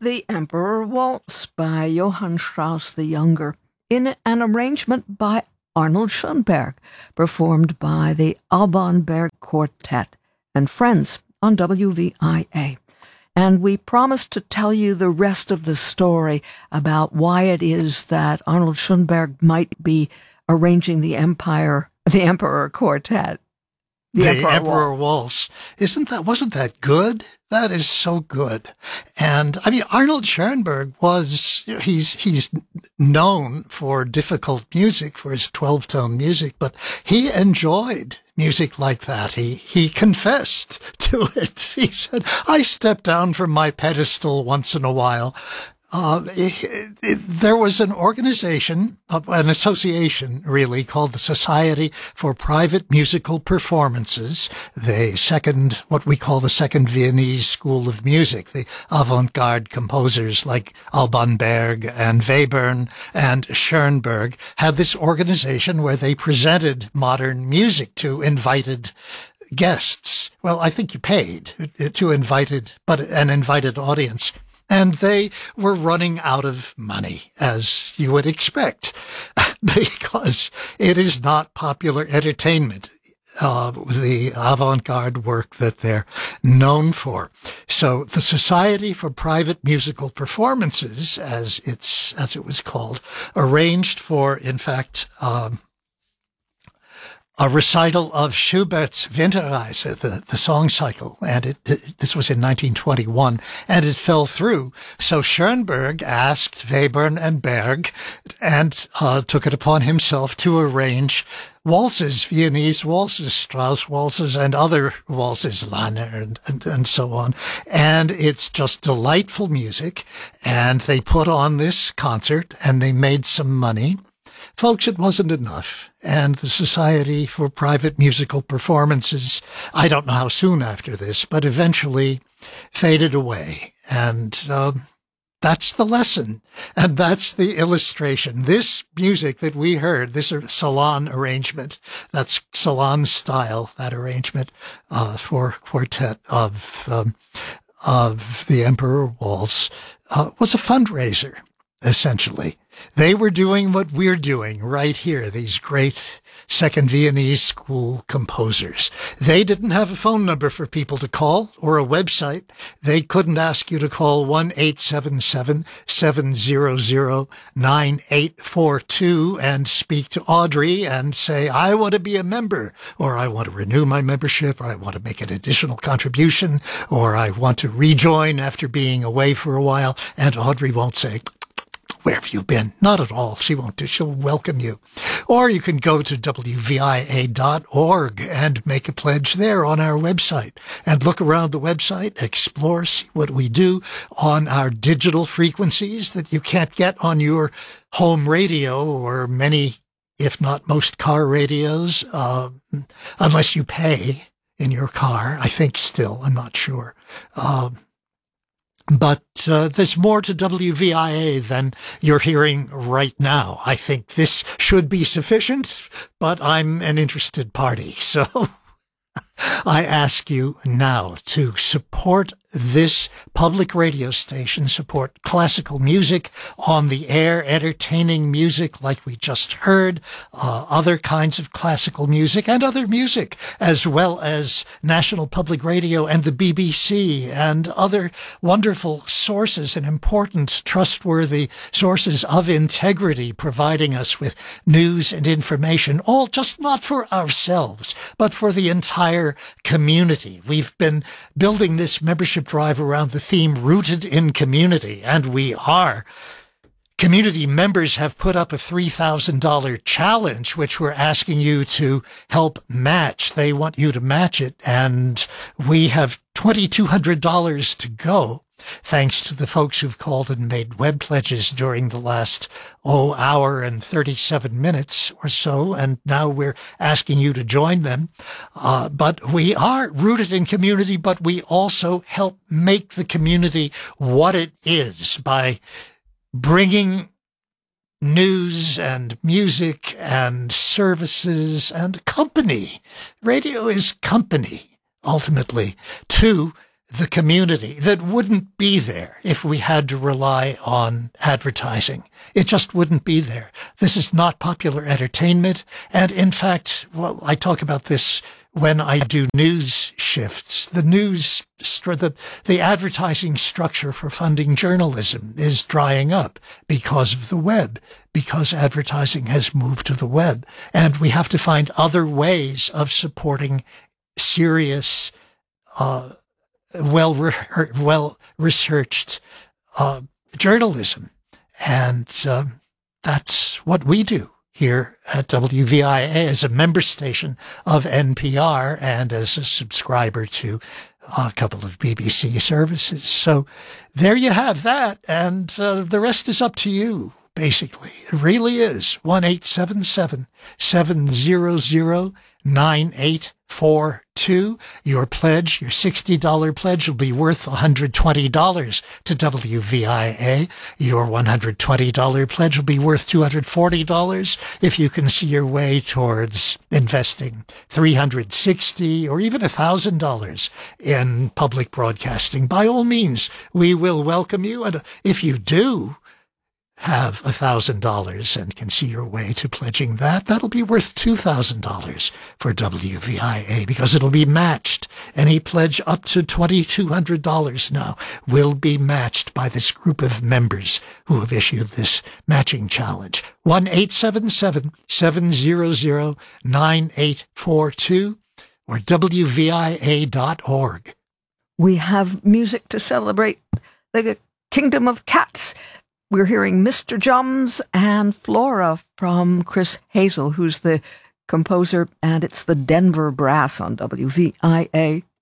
The Emperor Waltz by Johann Strauss the Younger, in an arrangement by Arnold Schoenberg, performed by the Alban Berg Quartet and friends on WVIA. And we promised to tell you the rest of the story about why it is that Arnold Schoenberg might be arranging the Emperor Quartet. The Emperor Waltz. Wasn't that good? That is so good. And I mean, Arnold Schoenberg he's known for difficult music, for his 12-tone music, but he enjoyed music like that. He confessed to it. He said, I step down from my pedestal once in a while. There was an organization, an association really, called the Society for Private Musical Performances, what we call the Second Viennese School of Music. The avant-garde composers like Alban Berg and Webern and Schoenberg had this organization where they presented modern music to invited guests. Well, I think you paid to an invited audience. And they were running out of money, as you would expect, because it is not popular entertainment, the avant-garde work that they're known for. So the Society for Private Musical Performances, as it was called, arranged for, in fact, a recital of Schubert's Winterreise, the song cycle, and this was in 1921, and it fell through. So Schoenberg asked Webern and Berg, and took it upon himself to arrange waltzes, Viennese waltzes, Strauss waltzes, and other waltzes, Lanner, and so on. And it's just delightful music, and they put on this concert, and they made some money. Folks, it wasn't enough. And the Society for Private Musical Performances, I don't know how soon after this, but eventually faded away. And that's the lesson. And that's the illustration. This music that we heard, this Salon arrangement, that's Salon style, that arrangement for quartet of the Emperor Waltz, was a fundraiser, essentially. They were doing what we're doing right here, these great Second Viennese School composers. They didn't have a phone number for people to call or a website. They couldn't ask you to call 1-877-700-9842 and speak to Audrey and say, I want to be a member, or I want to renew my membership, or I want to make an additional contribution, or I want to rejoin after being away for a while. And Audrey won't say, where have you been? Not at all. She won't do. She'll welcome you. Or you can go to WVIA.org and make a pledge there on our website and look around the website, explore, see what we do on our digital frequencies that you can't get on your home radio or many, if not most car radios, unless you pay in your car. I think still, I'm not sure. But there's more to WVIA than you're hearing right now. I think this should be sufficient, but I'm an interested party. So I ask you now to support this public radio station, support classical music on the air, entertaining music like we just heard, other kinds of classical music and other music, as well as National Public Radio and the BBC and other wonderful sources and important, trustworthy sources of integrity, providing us with news and information, all just not for ourselves, but for the entire community. We've been building this membership drive around the theme rooted in community, and we are. Community members have put up a $3,000 challenge, which we're asking you to help match. They want you to match it, and we have $2,200 to go, thanks to the folks who've called and made web pledges during the last, hour and 37 minutes or so. And now we're asking you to join them. But we are rooted in community, but we also help make the community what it is by bringing news and music and services and company. Radio is company, ultimately, to the community that wouldn't be there if we had to rely on advertising. It just wouldn't be there. This is not popular entertainment. And in fact, well, I talk about this when I do news shifts. The advertising structure for funding journalism is drying up because of the web, because advertising has moved to the web. And we have to find other ways of supporting serious, well-researched journalism. And that's what we do here at WVIA as a member station of NPR and as a subscriber to a couple of BBC services. So there you have that. And the rest is up to you, basically. It really is. 1-877-700-9842. Your pledge, your $60 pledge, will be worth $120 to WVIA. Your $120 pledge will be worth $240 if you can see your way towards investing $360 or even $1,000 in public broadcasting. By all means, we will welcome you. And if you do have $1,000 and can see your way to pledging that, that'll be worth $2,000 for WVIA because it'll be matched. Any pledge up to $2,200 now will be matched by this group of members who have issued this matching challenge. 1-877-700-9842 or WVIA.org. We have music to celebrate the Kingdom of Cats. We're hearing Mr. Jums and Flora from Chris Hazel, who's the composer, and it's the Denver Brass on WVIA.